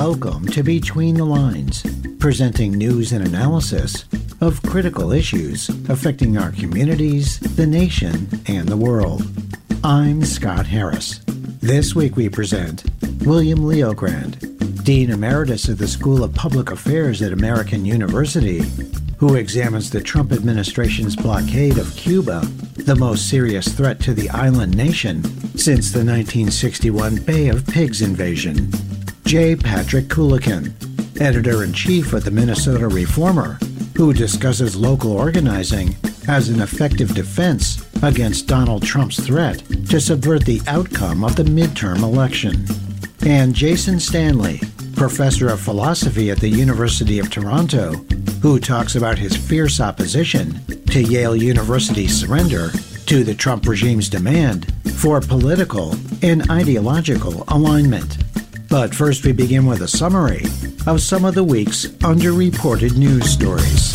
Welcome to Between the Lines, presenting news and analysis of critical issues affecting our communities, the nation, and the world. I'm Scott Harris. This week we present William Leogrand, Dean Emeritus of the School of Public Affairs at American University, who examines the Trump administration's blockade of Cuba, the most serious threat to the island nation since the 1961 Bay of Pigs invasion. J. Patrick Coolican, Editor-in-Chief of the Minnesota Reformer, who discusses local organizing as an effective defense against Donald Trump's threat to subvert the outcome of the midterm election. And Jason Stanley, Professor of Philosophy at the University of Toronto, who talks about his fierce opposition to Yale University's surrender to the Trump regime's demand for political and ideological alignment. But first we begin with a summary of some of the week's underreported news stories.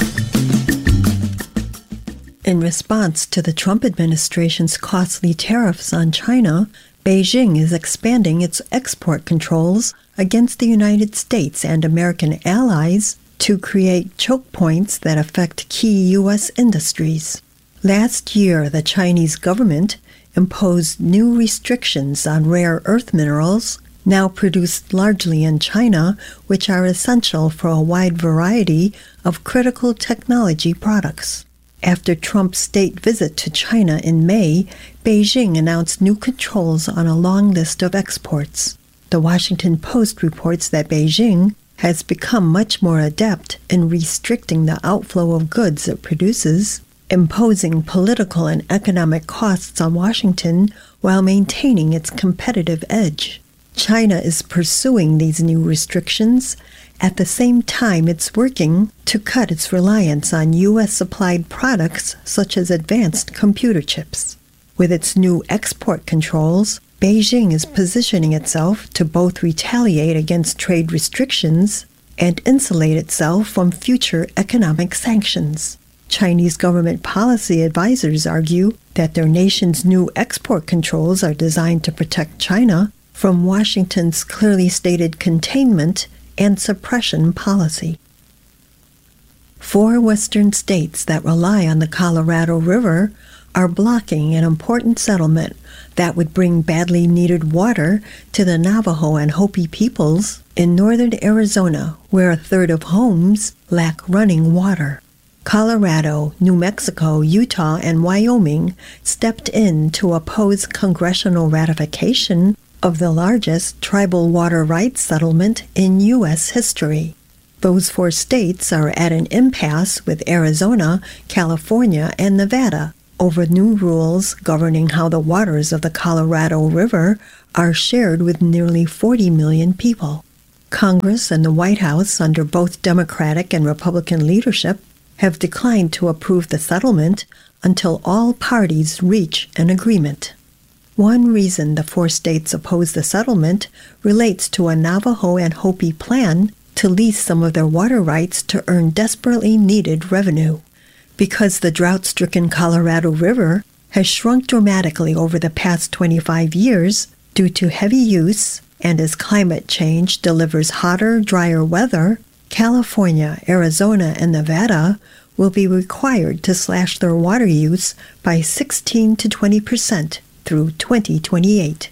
In response to the Trump administration's costly tariffs on China, Beijing is expanding its export controls against the United States and American allies to create choke points that affect key U.S. industries. Last year, the Chinese government imposed new restrictions on rare earth minerals, now produced largely in China, which are essential for a wide variety of critical technology products. After Trump's state visit to China in May, Beijing announced new controls on a long list of exports. The Washington Post reports that Beijing has become much more adept in restricting the outflow of goods it produces, imposing political and economic costs on Washington while maintaining its competitive edge. China is pursuing these new restrictions. At the same time, it's working to cut its reliance on U.S.-supplied products such as advanced computer chips. With its new export controls, Beijing is positioning itself to both retaliate against trade restrictions and insulate itself from future economic sanctions. Chinese government policy advisors argue that their nation's new export controls are designed to protect China from Washington's clearly stated containment and suppression policy. 4 western states that rely on the Colorado River are blocking an important settlement that would bring badly needed water to the Navajo and Hopi peoples in northern Arizona, where a third of homes lack running water. Colorado, New Mexico, Utah, and Wyoming stepped in to oppose congressional ratification of the largest tribal water rights settlement in U.S. history. Those 4 states are at an impasse with Arizona, California, and Nevada over new rules governing how the waters of the Colorado River are shared with nearly 40 million people. Congress and the White House, under both Democratic and Republican leadership, have declined to approve the settlement until all parties reach an agreement. One reason the 4 states oppose the settlement relates to a Navajo and Hopi plan to lease some of their water rights to earn desperately needed revenue. Because the drought-stricken Colorado River has shrunk dramatically over the past 25 years due to heavy use, and as climate change delivers hotter, drier weather, California, Arizona, and Nevada will be required to slash their water use by 16 to 20% through 2028.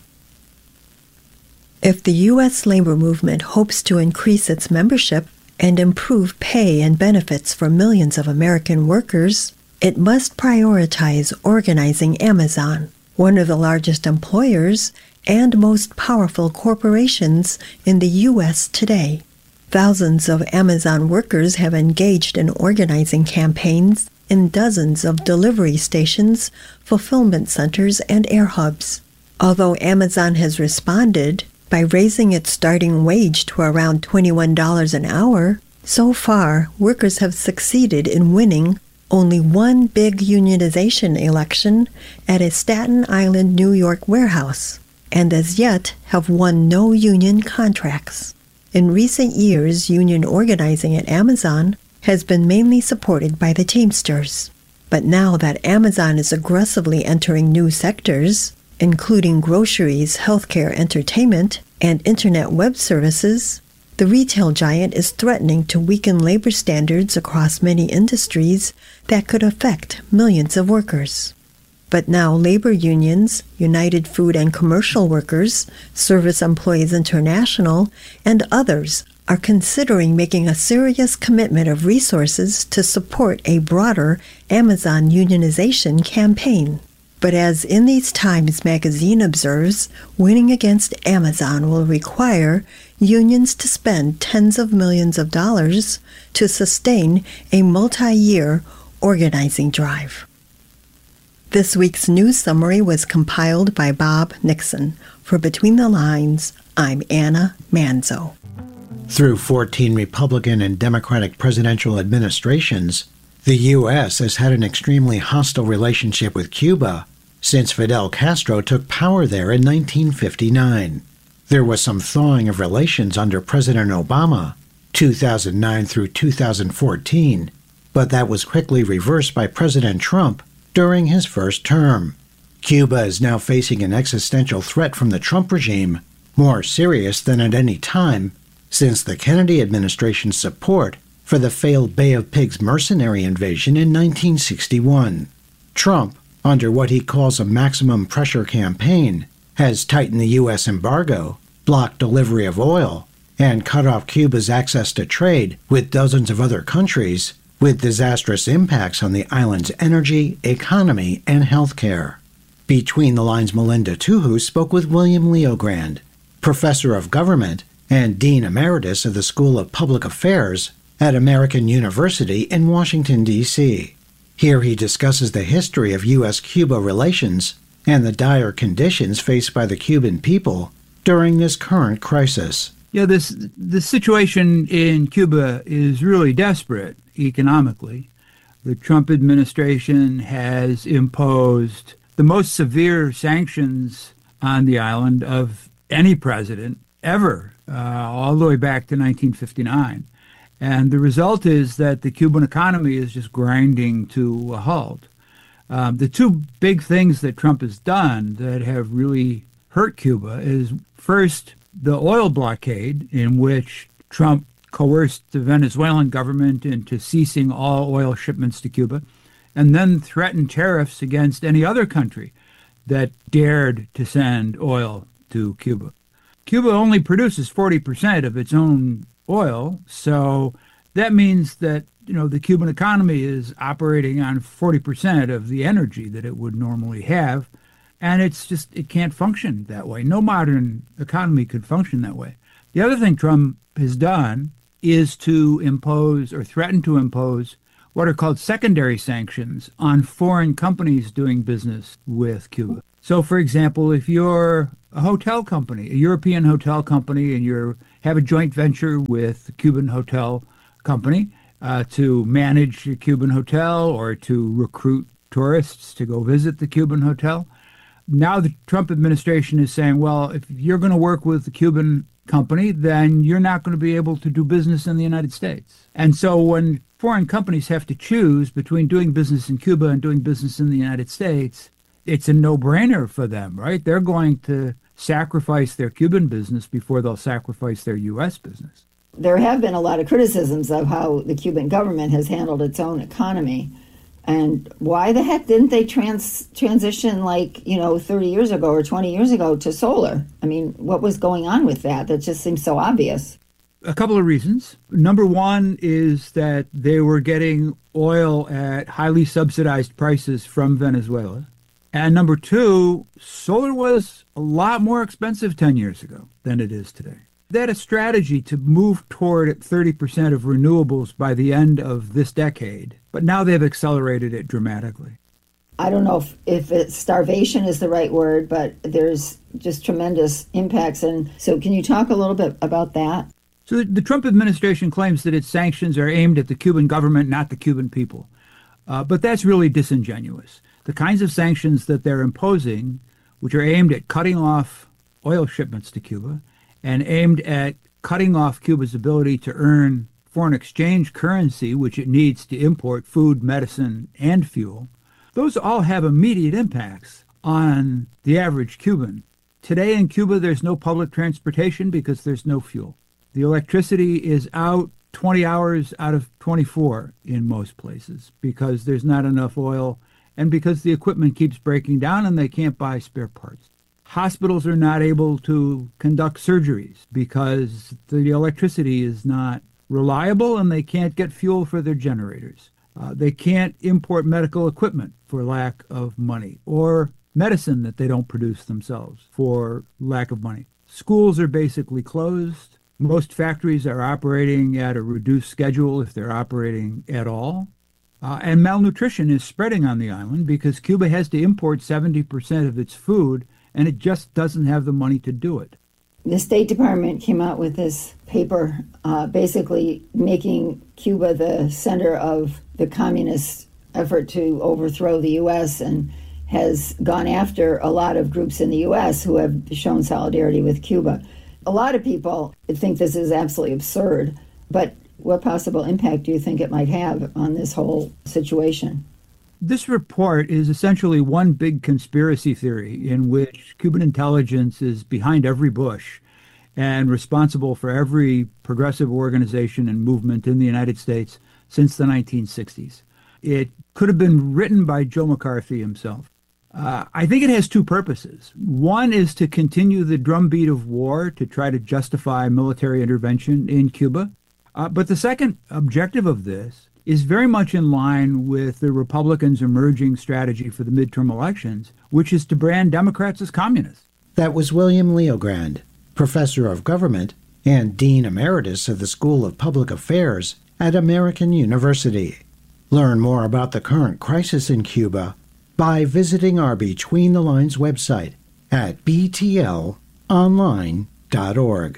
If the U.S. labor movement hopes to increase its membership and improve pay and benefits for millions of American workers, it must prioritize organizing Amazon, one of the largest employers and most powerful corporations in the U.S. today. Thousands of Amazon workers have engaged in organizing campaigns in dozens of delivery stations, fulfillment centers, and air hubs. Although Amazon has responded by raising its starting wage to around $21 an hour, so far workers have succeeded in winning only one big unionization election at a Staten Island, New York warehouse, and as yet have won no union contracts. In recent years, union organizing at Amazon has been mainly supported by the Teamsters. But now that Amazon is aggressively entering new sectors, including groceries, healthcare, entertainment, and internet web services, The retail giant is threatening to weaken labor standards across many industries that could affect millions of workers. But now labor unions, United Food and Commercial Workers, Service Employees International, and others are considering making a serious commitment of resources to support a broader Amazon unionization campaign. But as In These Times magazine observes, winning against Amazon will require unions to spend tens of millions of dollars to sustain a multi-year organizing drive. This week's news summary was compiled by Bob Nixon. For Between the Lines, I'm Anna Manzo. Through 14 Republican and Democratic presidential administrations, the U.S. has had an extremely hostile relationship with Cuba since Fidel Castro took power there in 1959. There was some thawing of relations under President Obama, 2009 through 2014, but that was quickly reversed by President Trump during his first term. Cuba is now facing an existential threat from the Trump regime, more serious than at any time since the Kennedy administration's support for the failed Bay of Pigs mercenary invasion in 1961. Trump, under what he calls a maximum pressure campaign, has tightened the U.S. embargo, blocked delivery of oil, and cut off Cuba's access to trade with dozens of other countries, with disastrous impacts on the island's energy, economy, and health care. Between the Lines' Melinda Tuhu spoke with William Leogrand, professor of government and dean emeritus of the School of Public Affairs at American University in Washington, D.C. Here he discusses the history of U.S.-Cuba relations and the dire conditions faced by the Cuban people during this current crisis. Yeah, the situation in Cuba is really desperate economically. The Trump administration has imposed the most severe sanctions on the island of any president ever, all the way back to 1959. And the result is that the Cuban economy is just grinding to a halt. The two big things that Trump has done that have really hurt Cuba is, first, the oil blockade, in which Trump coerced the Venezuelan government into ceasing all oil shipments to Cuba, and then threatened tariffs against any other country that dared to send oil to Cuba. Cuba only produces 40% of its own oil, so that means that the Cuban economy is operating on 40% of the energy that it would normally have, and it can't function that way. No modern economy could function that way. The other thing Trump has done is to impose or threaten to impose what are called secondary sanctions on foreign companies doing business with Cuba. So, for example, if you're a hotel company, a European hotel company, and you have a joint venture with a Cuban hotel company to manage a Cuban hotel or to recruit tourists to go visit the Cuban hotel, now the Trump administration is saying, well, if you're going to work with the Cuban company, then you're not going to be able to do business in the United States. And so when foreign companies have to choose between doing business in Cuba and doing business in the United States, it's a no-brainer for them, right? They're going to sacrifice their Cuban business before they'll sacrifice their U.S. business. There have been a lot of criticisms of how the Cuban government has handled its own economy. And why the heck didn't they transition 30 years ago or 20 years ago to solar? I mean, what was going on with that? That just seems so obvious. A couple of reasons. Number one is that they were getting oil at highly subsidized prices from Venezuela. And number two, solar was a lot more expensive 10 years ago than it is today. They had a strategy to move toward 30% of renewables by the end of this decade, but now they've accelerated it dramatically. I don't know if starvation is the right word, but there's just tremendous impacts. And so can you talk a little bit about that? So the Trump administration claims that its sanctions are aimed at the Cuban government, not the Cuban people. But that's really disingenuous. The kinds of sanctions that they're imposing, which are aimed at cutting off oil shipments to Cuba and aimed at cutting off Cuba's ability to earn foreign exchange currency, which it needs to import food, medicine, and fuel, those all have immediate impacts on the average Cuban. Today in Cuba, there's no public transportation because there's no fuel. The electricity is out 20 hours out of 24 in most places because there's not enough oil and because the equipment keeps breaking down and they can't buy spare parts. Hospitals are not able to conduct surgeries because the electricity is not reliable and they can't get fuel for their generators. They can't import medical equipment for lack of money, or medicine that they don't produce themselves for lack of money. Schools are basically closed. Most factories are operating at a reduced schedule if they're operating at all. And malnutrition is spreading on the island because Cuba has to import 70% of its food, and it just doesn't have the money to do it. The State Department came out with this paper basically making Cuba the center of the communist effort to overthrow the U.S. and has gone after a lot of groups in the U.S. who have shown solidarity with Cuba. A lot of people think this is absolutely absurd, but what possible impact do you think it might have on this whole situation? This report is essentially one big conspiracy theory in which Cuban intelligence is behind every Bush and responsible for every progressive organization and movement in the United States since the 1960s. It could have been written by Joe McCarthy himself. I think it has two purposes. One is to continue the drumbeat of war to try to justify military intervention in Cuba. But the second objective of this is very much in line with the Republicans' emerging strategy for the midterm elections, which is to brand Democrats as communists. That was William Leogrand, professor of government and dean emeritus of the School of Public Affairs at American University. Learn more about the current crisis in Cuba by visiting our Between the Lines website at btlonline.org.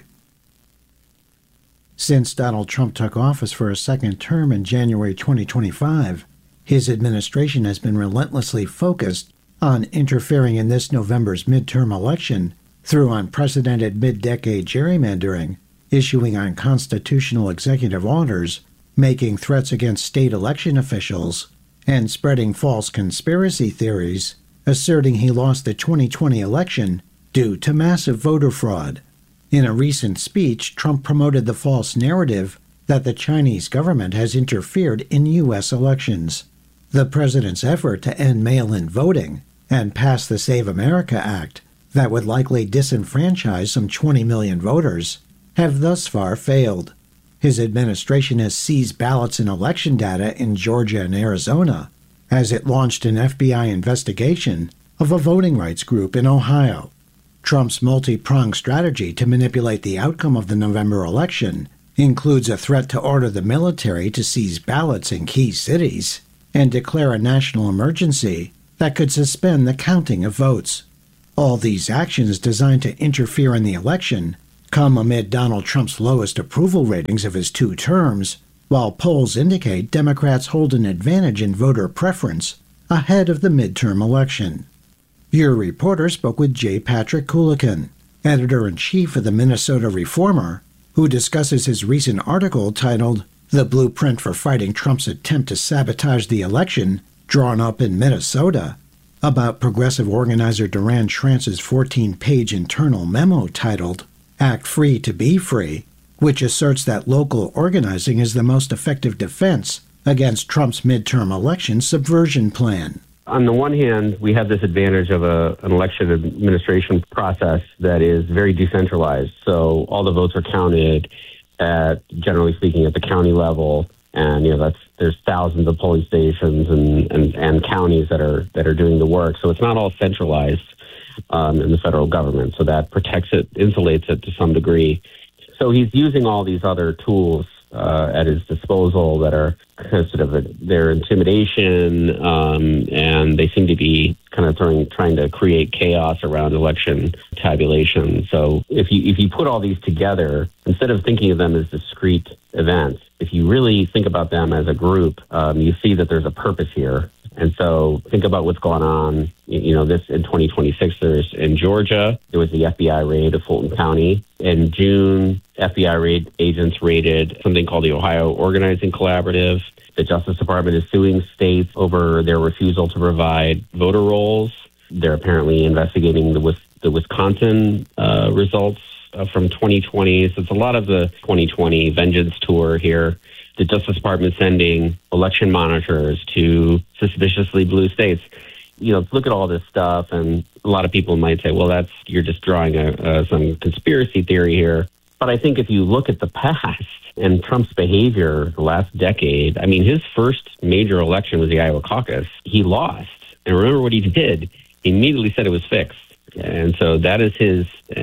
Since Donald Trump took office for a second term in January 2025, his administration has been relentlessly focused on interfering in this November's midterm election through unprecedented mid-decade gerrymandering, issuing unconstitutional executive orders, making threats against state election officials, and spreading false conspiracy theories, asserting he lost the 2020 election due to massive voter fraud. In a recent speech, Trump promoted the false narrative that the Chinese government has interfered in U.S. elections. The president's effort to end mail-in voting and pass the Save America Act that would likely disenfranchise some 20 million voters have thus far failed. His administration has seized ballots and election data in Georgia and Arizona as it launched an FBI investigation of a voting rights group in Ohio. Trump's multi-pronged strategy to manipulate the outcome of the November election includes a threat to order the military to seize ballots in key cities and declare a national emergency that could suspend the counting of votes. All these actions designed to interfere in the election come amid Donald Trump's lowest approval ratings of his 2 terms, while polls indicate Democrats hold an advantage in voter preference ahead of the midterm election. Your reporter spoke with J. Patrick Coolican, editor-in-chief of the Minnesota Reformer, who discusses his recent article titled "The Blueprint for Fighting Trump's Attempt to Sabotage the Election," drawn up in Minnesota, about progressive organizer Duran Schrantz's 14-page internal memo titled "Act Free to Be Free," which asserts that local organizing is the most effective defense against Trump's midterm election subversion plan. On the one hand, we have this advantage of an election administration process that is very decentralized. So all the votes are counted at, generally speaking, at the county level. And, there's thousands of polling stations and counties that are doing the work. So it's not all centralized in the federal government. So that protects it, insulates it to some degree. So he's using all these other tools at his disposal that are sort of their intimidation, and they seem to be kind of trying to create chaos around election tabulation. So if you put all these together, instead of thinking of them as discrete events, if you really think about them as a group, you see that there's a purpose here. And so think about what's going on, this in 2026, in Georgia, there was the FBI raid of Fulton County. In June, FBI agents raided something called the Ohio Organizing Collaborative. The Justice Department is suing states over their refusal to provide voter rolls. They're apparently investigating the Wisconsin results from 2020. So it's a lot of the 2020 vengeance tour here. The Justice Department sending election monitors to suspiciously blue states. Look at all this stuff, and a lot of people might say, well, you're just drawing some conspiracy theory here. But I think if you look at the past and Trump's behavior the last decade, his first major election was the Iowa caucus. He lost. And remember what he did? He immediately said it was fixed. And so that is his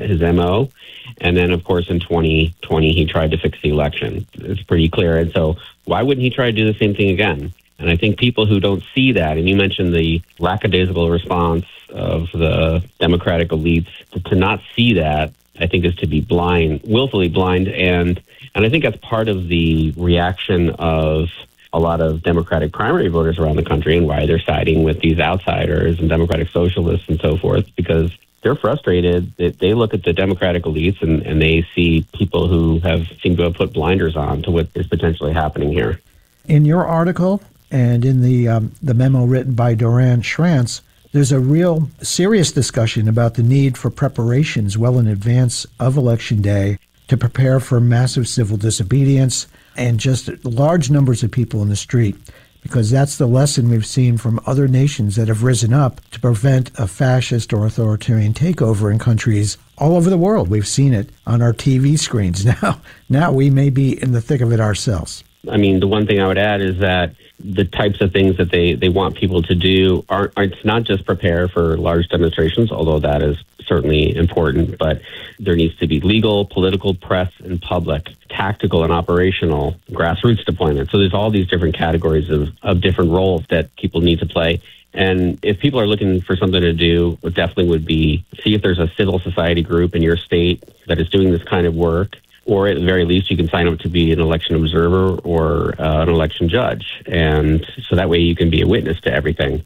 MO. And then, of course, in 2020, he tried to fix the election. It's pretty clear. And so why wouldn't he try to do the same thing again? And I think people who don't see that, and you mentioned the lackadaisical response of the Democratic elites, to not see that, I think, is to be blind, willfully blind. And I think that's part of the reaction of a lot of Democratic primary voters around the country and why they're siding with these outsiders and Democratic socialists and so forth, because they're frustrated that they look at the Democratic elites and they see people who seem to have put blinders on to what is potentially happening here. In your article and in the memo written by Doran Schrantz, there's a real serious discussion about the need for preparations well in advance of Election Day to prepare for massive civil disobedience and just large numbers of people in the street, because that's the lesson we've seen from other nations that have risen up to prevent a fascist or authoritarian takeover in countries all over the world. We've seen it on our TV screens now. Now we may be in the thick of it ourselves. The one thing I would add is that the types of things that they want people to do it's not just prepare for large demonstrations, although that is certainly important, but there needs to be legal, political, press, and public, tactical and operational, grassroots deployment. So there's all these different categories of different roles that people need to play. And if people are looking for something to do, it definitely would be see if there's a civil society group in your state that is doing this kind of work. Or at the very least, you can sign up to be an election observer or an election judge. And so that way you can be a witness to everything.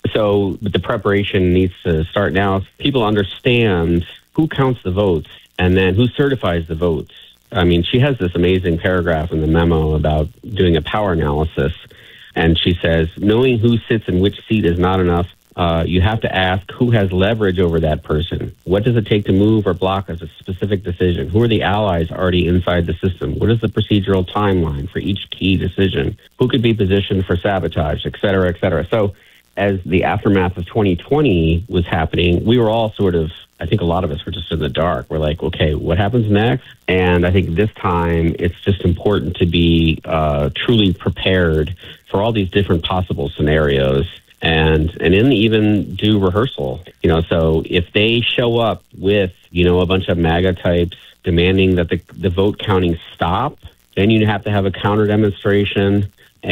So the preparation needs to start now. If people understand who counts the votes and then who certifies the votes. She has this amazing paragraph in the memo about doing a power analysis. And she says, knowing who sits in which seat is not enough. You have to ask who has leverage over that person. What does it take to move or block a specific decision? Who are the allies already inside the system? What is the procedural timeline for each key decision? Who could be positioned for sabotage, et cetera, et cetera? So as the aftermath of 2020 was happening, we were all I think a lot of us were just in the dark. We're like, okay, what happens next? And I think this time it's just important to be truly prepared for all these different possible scenarios. And then even do rehearsal, so if they show up with, a bunch of MAGA types demanding that the vote counting stop, then you have to have a counter demonstration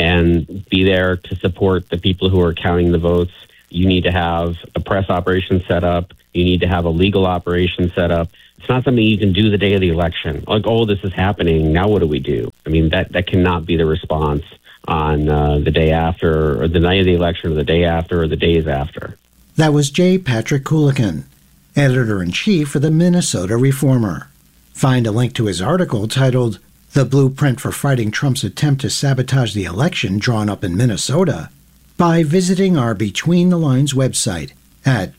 and be there to support the people who are counting the votes. You need to have a press operation set up. You need to have a legal operation set up. It's not something you can do the day of the election. Like, oh, this is happening. Now what do we do? That cannot be the response on the day after, or the night of the election, or the day after, or the days after. That was J. Patrick Coolican, editor-in-chief for the Minnesota Reformer. Find a link to his article titled The Blueprint for Fighting Trump's Attempt to Sabotage the Election Drawn Up in Minnesota by visiting our Between the Lines website at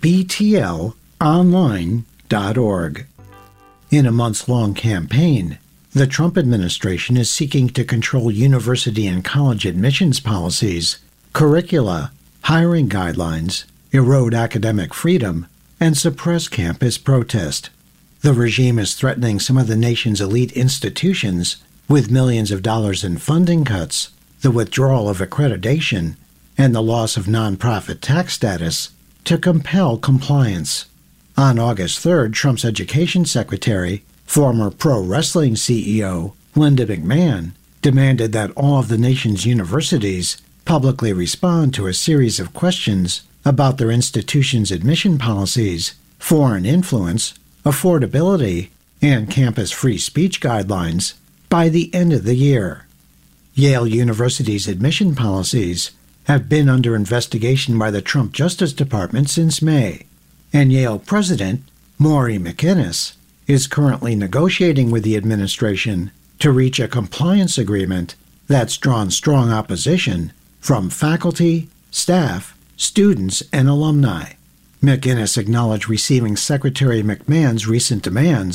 btlonline.org. In a months-long campaign, the Trump administration is seeking to control university and college admissions policies, curricula, hiring guidelines, erode academic freedom, and suppress campus protest. The regime is threatening some of the nation's elite institutions with millions of dollars in funding cuts, the withdrawal of accreditation, and the loss of nonprofit tax status to compel compliance. On August 3rd, Trump's education secretary, former pro wrestling CEO Linda McMahon, demanded that all of the nation's universities publicly respond to a series of questions about their institution's admission policies, foreign influence, affordability, and campus free speech guidelines by the end of the year. Yale University's admission policies have been under investigation by the Trump Justice Department since May, and Yale President Maury McInnes is currently negotiating with the administration to reach a compliance agreement that's drawn strong opposition from faculty, staff, students, and alumni. McInnes acknowledged receiving Secretary McMahon's recent demands,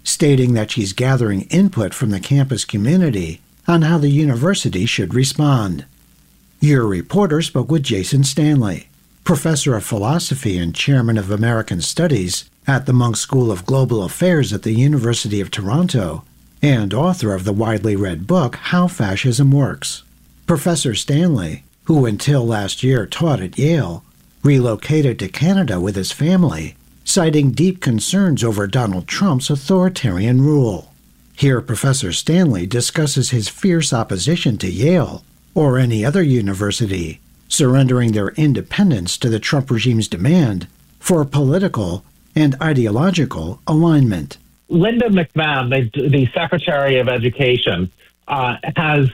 stating that she's gathering input from the campus community on how the university should respond. Your reporter spoke with Jason Stanley, professor of philosophy and chairman of American Studies at the Munk School of Global Affairs at the University of Toronto, and author of the widely read book How Fascism Works. Professor Stanley, who until last year taught at Yale, relocated to Canada with his family, citing deep concerns over Donald Trump's authoritarian rule. Here, Professor Stanley discusses his fierce opposition to Yale, or any other university, surrendering their independence to the Trump regime's demand for political and ideological alignment. Linda McMahon, the Secretary of Education, has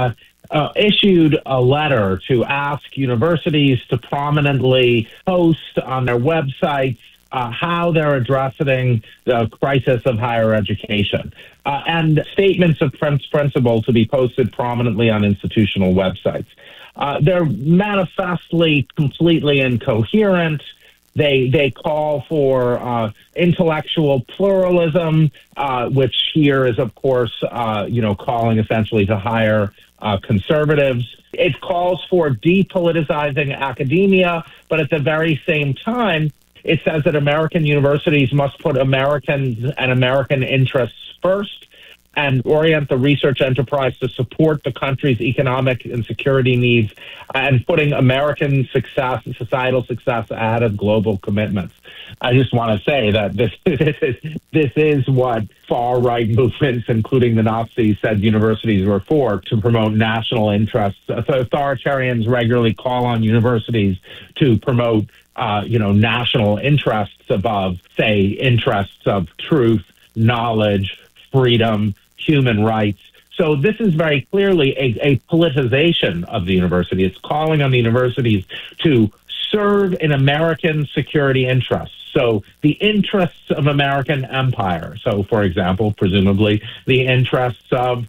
issued a letter to ask universities to prominently post on their websites how they're addressing the crisis of higher education, and statements of principle to be posted prominently on institutional websites. They're manifestly completely incoherent. They call for intellectual pluralism, which here is, of course, calling essentially to hire conservatives. It calls for depoliticizing academia, but at the very same time, it says that American universities must put Americans and American interests first and orient the research enterprise to support the country's economic and security needs, and putting American success and societal success ahead of global commitments. I just want to say that this is what far-right movements, including the Nazis, said universities were for, to promote national interests. Authoritarians regularly call on universities to promote national interests above, say, interests of truth, knowledge, freedom, human rights. So this is very clearly a politicization of the university. It's calling on the universities to serve in American security interests. So the interests of American empire. So, for example, presumably the interests of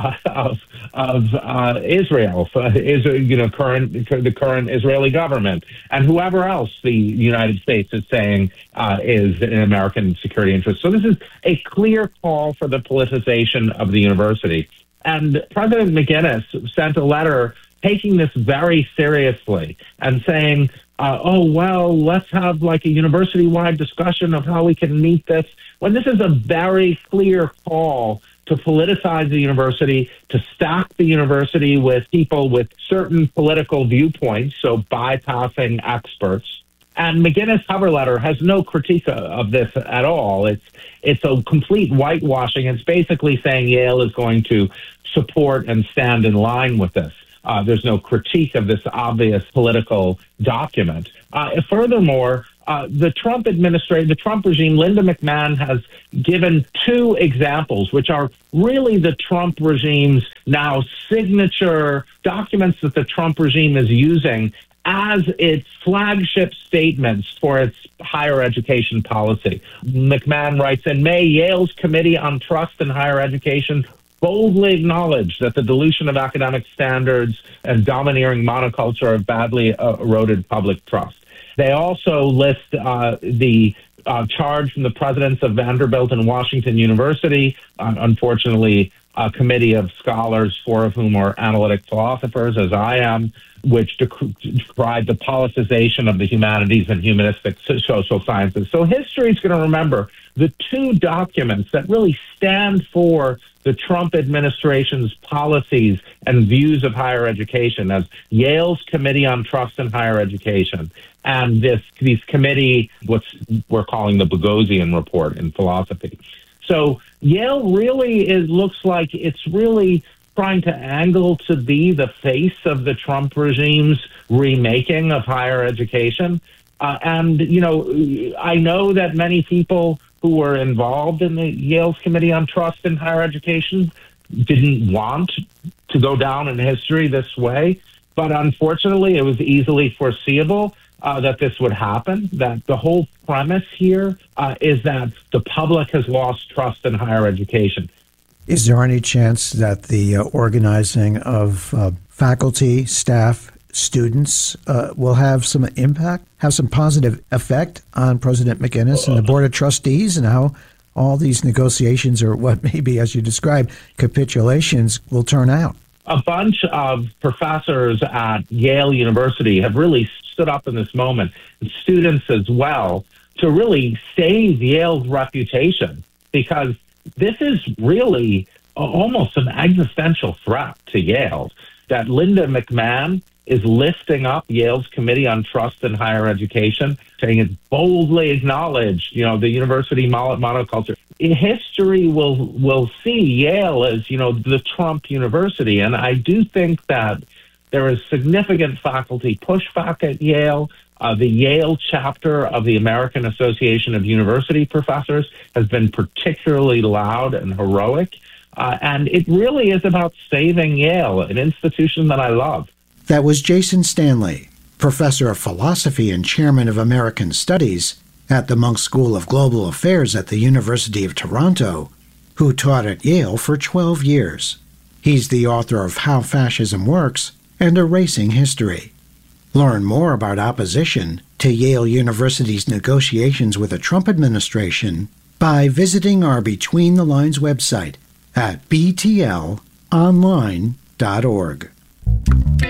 Israel, the current Israeli government, and whoever else the United States is saying is an American security interest. So this is a clear call for the politicization of the university. And President McGuinness sent a letter taking this very seriously and saying, let's have like a university-wide discussion of how we can meet this, when this is a very clear call to politicize the university, to stack the university with people with certain political viewpoints, so bypassing experts. And McGuinness' cover letter has no critique of this at all. It's a complete whitewashing. It's basically saying Yale is going to support and stand in line with this. There's no critique of this obvious political document. Furthermore, the Trump administration, the Trump regime, Linda McMahon has given two examples, which are really the Trump regime's now signature documents that the Trump regime is using as its flagship statements for its higher education policy. McMahon writes, in May, Yale's Committee on Trust in Higher Education boldly acknowledged that the dilution of academic standards and domineering monoculture have badly eroded public trust. They also list the charge from the presidents of Vanderbilt and Washington University, unfortunately, a committee of scholars, four of whom are analytic philosophers, as I am, which decried the politicization of the humanities and humanistic social sciences. So history is going to remember the two documents that really stand for the Trump administration's policies and views of higher education as Yale's Committee on Trust in Higher Education and this committee, what we're calling the Boghossian Report in philosophy. So Yale really looks like it's really trying to angle to be the face of the Trump regime's remaking of higher education. I know that many people who were involved in the Yale's Committee on Trust in Higher Education didn't want to go down in history this way. But unfortunately, it was easily foreseeable that this would happen, that the whole premise here is that the public has lost trust in higher education. Is there any chance that the organizing of faculty, staff, students will have some impact, have some positive effect on President McGuinness and the Board of Trustees and how all these negotiations, or what maybe, as you described, capitulations, will turn out? A bunch of professors at Yale University have really stood up in this moment, and students as well, to really save Yale's reputation, because this is really almost an existential threat to Yale. That Linda McMahon is lifting up Yale's Committee on Trust in Higher Education, saying it boldly acknowledged, the university monoculture. History will see Yale as, the Trump University. And I do think that there is significant faculty pushback at Yale. The Yale chapter of the American Association of University Professors has been particularly loud and heroic. And it really is about saving Yale, an institution that I love. That was Jason Stanley, professor of philosophy and chairman of American Studies at the Munk School of Global Affairs at the University of Toronto, who taught at Yale for 12 years. He's the author of How Fascism Works and Erasing History. Learn more about opposition to Yale University's negotiations with the Trump administration by visiting our Between the Lines website at btlonline.org.